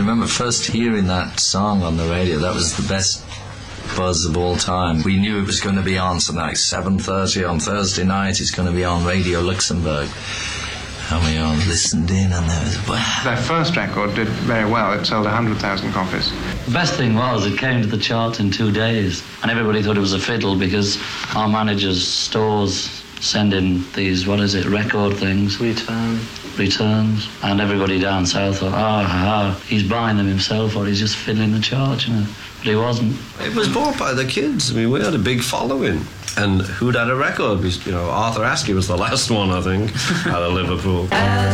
remember first hearing that song on the radio. That was the best buzz of all time. We knew it was going to be on something like 7:30 on Thursday night. It's going to be on Radio Luxembourg. And we all listened in, and there was... Wow. Their first record did very well. It sold 100,000 copies. The best thing was it came to the charts in 2 days, and everybody thought it was a fiddle because our managers' stores send in these, record things? Returns. And everybody down south thought, he's buying them himself, or he's just fiddling the charts, But he wasn't. It was bought by the kids. I mean, we had a big following. And who'd had a record? Arthur Askey was the last one, I think, out of Liverpool.